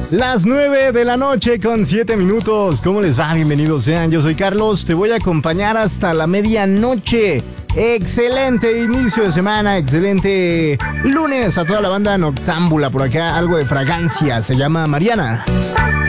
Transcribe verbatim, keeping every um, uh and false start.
Las nueve de la noche con siete minutos. ¿Cómo les va? Bienvenidos sean. Yo soy Carlos. Te voy a acompañar hasta la medianoche. Excelente inicio de semana. Excelente lunes a toda la banda noctámbula por acá. Algo de fragancia. Se llama Mariana.